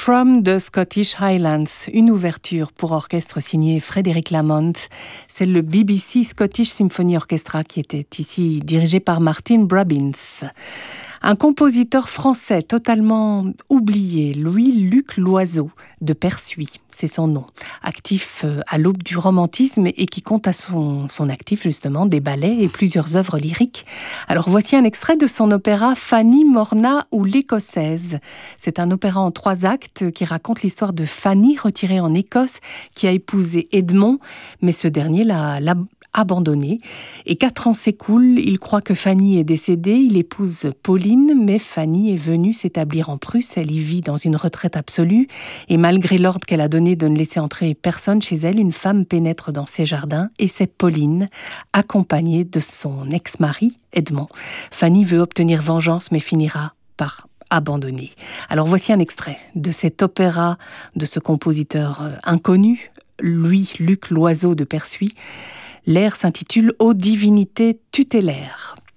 From the Scottish Highlands, une ouverture pour orchestre signée Frédéric Lamont. C'est le BBC Scottish Symphony Orchestra qui était ici dirigé par Martin Brabbins. Un compositeur français totalement oublié, Louis-Luc Loiseau, de Persuis, c'est son nom. Actif à l'aube du romantisme et qui compte à son actif justement des ballets et plusieurs œuvres lyriques. Alors voici un extrait de son opéra Fanny, Morna ou l'Écossaise. C'est un opéra en 3 actes qui raconte l'histoire de Fanny, retirée en Écosse, qui a épousé Edmond, mais ce dernier l'a abandonné. Et 4 ans s'écoulent, il croit que Fanny est décédée, il épouse Pauline, mais Fanny est venue s'établir en Prusse, elle y vit dans une retraite absolue, et malgré l'ordre qu'elle a donné de ne laisser entrer personne chez elle, une femme pénètre dans ses jardins, et c'est Pauline, accompagnée de son ex-mari, Edmond. Fanny veut obtenir vengeance, mais finira par abandonner. Alors voici un extrait de cet opéra de ce compositeur inconnu, Louis-Luc Loiseau de Persuis. L'air s'intitule « Ô divinité tutélaire ».